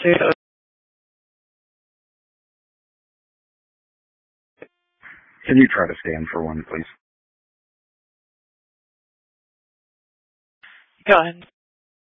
Can you try to stand for one, please? Go ahead.